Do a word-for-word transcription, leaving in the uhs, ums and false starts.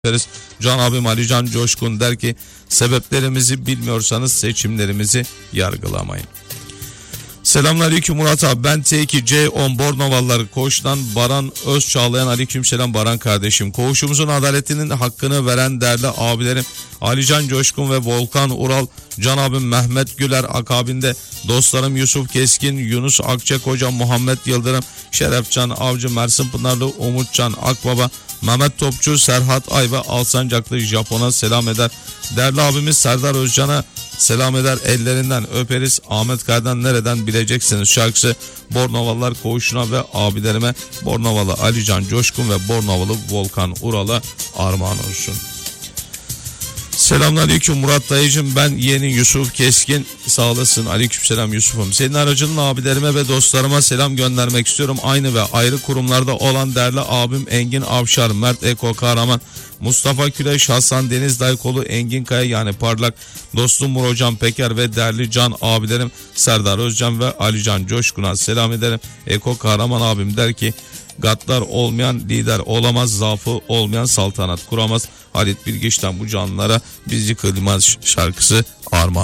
ederiz. Can abim Alican Coşkun der ki sebeplerimizi bilmiyorsanız seçimlerimizi yargılamayın. Selamünaleyküm Murat abi, ben T iki C on Bornovalları Koğuş'tan Baran Özçağlayan. Aleykümselam Baran kardeşim. Koğuşumuzun adaletinin hakkını veren değerli abilerim Alican Coşkun ve Volkan Ural, Can abim Mehmet Güler akabinde dostlarım Yusuf Keskin, Yunus Akçakoca, Muhammed Yıldırım, Şerefcan Avcı, Mersin Pınarlı, Umutcan Akbaba, Mehmet Topçu, Serhat Ay ve Alsancaklı Japon'a selam eder. Değerli abimiz Serdar Özcan'a selam eder, ellerinden öperiz. Ahmet Kaya'dan nereden bileceksiniz şarkısı Bornovalılar Koğuşu'na ve abilerime Bornovalı Alican Coşkun ve Bornovalı Volkan Ural'a armağan olsun. Selamünaleyküm Murat dayıcım, ben yeni Yusuf Keskin, sağ olasın. Aleykümselam Yusuf'um. Senin aracılığın abilerime ve dostlarıma selam göndermek istiyorum. Aynı ve ayrı kurumlarda olan değerli abim Engin Avşar, Mert Eko Kahraman, Mustafa Küleş, Hasan Deniz Daykolu, Engin Kaya yani Parlak, dostum Murocan Peker ve değerli can abilerim Serdar Özcan ve Alican Coşkun'a selam ederim. Eko Kahraman abim der ki gaddar olmayan lider olamaz, zaafı olmayan saltanat kuramaz. Halit Bilgiç'ten bu canlılara bizi kılmaz şarkısı armağan.